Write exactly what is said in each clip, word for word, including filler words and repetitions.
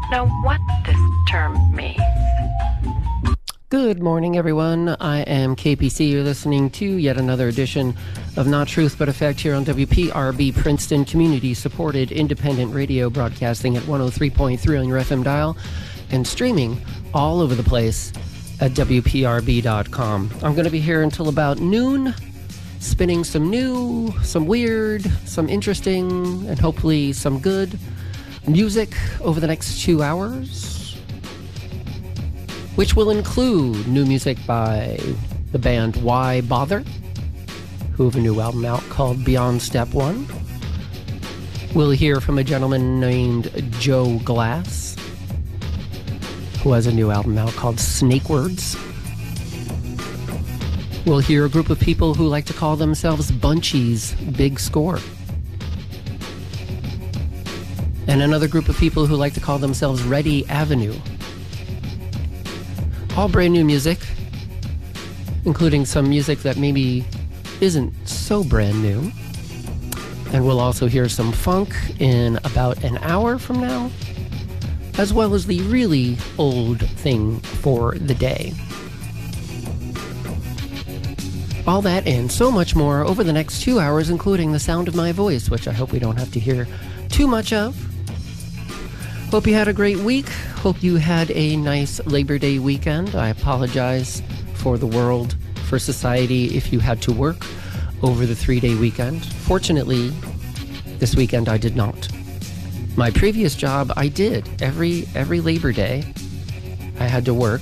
know what this term means. Good morning, everyone. I am K P C. You're listening to yet another edition of Not Truth But Effect here on W P R B Princeton, community-supported independent radio, broadcasting at one oh three point three on your F M dial and streaming all over the place at W P R B dot com. I'm going to be here until about noon, spinning some new, some weird, some interesting, and hopefully some good music over the next two hours, which will include new music by the band Why Bother, who have a new album out called Beyond Step One. We'll hear from a gentleman named Joe Glass, who has a new album out called Snake Words. We'll hear a group of people who like to call themselves Bunchies Big Score. And another group of people who like to call themselves Ready Avenue. All brand new music, including some music that maybe isn't so brand new. And we'll also hear some funk in about an hour from now, as well as the really old thing for the day. All that and so much more over the next two hours, including the sound of my voice, which I hope we don't have to hear too much of. Hope you had a great week. Hope you had a nice Labor Day weekend. I apologize for the world, for society, if you had to work over the three-day weekend. Fortunately, this weekend I did not. My previous job, I did. Every every Labor Day, I had to work.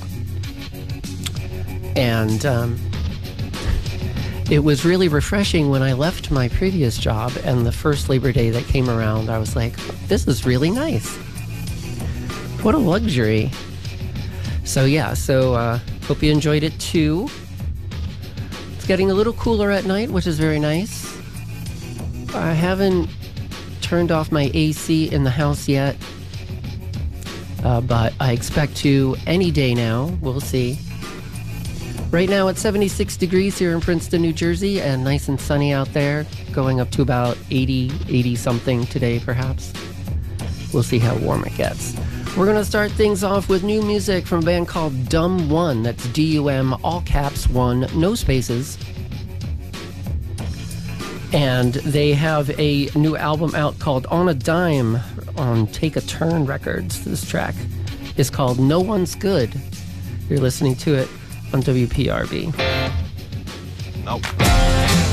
And um, it was really refreshing when I left my previous job, and the first Labor Day that came around, I was like, this is really nice. What a luxury. So yeah, so uh, hope you enjoyed it too. It's getting a little cooler at night, which is very nice. I haven't turned off my A C in the house yet, uh, but I expect to any day now. We'll see. Right now it's seventy-six degrees here in Princeton, New Jersey, and nice and sunny out there, going up to about eighty, eighty something today perhaps. We'll see how warm it gets. We're going to start things off with new music from a band called Dumb One. That's D U M, all caps, one, no spaces. And they have a new album out called On a Dime on Take a Turn Records. This track is called No One's Good. You're listening to it on W P R B. Nope.